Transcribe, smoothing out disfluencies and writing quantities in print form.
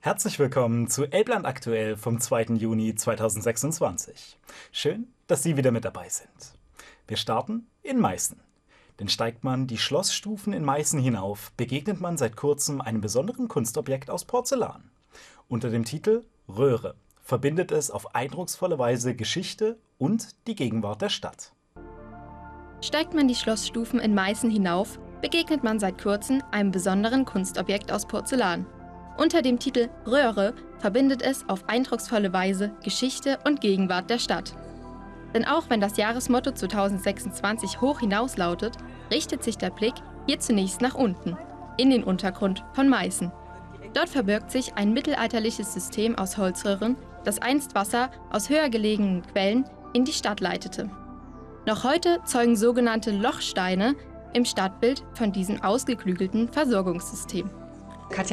Herzlich willkommen zu Elbland aktuell vom 2. Juni 2026. Schön, dass Sie wieder mit dabei sind. Wir starten in Meißen. Denn steigt man die Schlossstufen in Meißen hinauf, begegnet man seit kurzem einem besonderen Kunstobjekt aus Porzellan. Unter dem Titel Röhre verbindet es auf eindrucksvolle Weise Geschichte und die Gegenwart der Stadt. Steigt man die Schlossstufen in Meißen hinauf, begegnet man seit kurzem einem besonderen Kunstobjekt aus Porzellan. Unter dem Titel Röhre verbindet es auf eindrucksvolle Weise Geschichte und Gegenwart der Stadt. Denn auch wenn das Jahresmotto 2026 hoch hinaus lautet, richtet sich der Blick hier zunächst nach unten, in den Untergrund von Meißen. Dort verbirgt sich ein mittelalterliches System aus Holzröhren, das einst Wasser aus höher gelegenen Quellen in die Stadt leitete. Noch heute zeugen sogenannte Lochsteine im Stadtbild von diesem ausgeklügelten Versorgungssystem.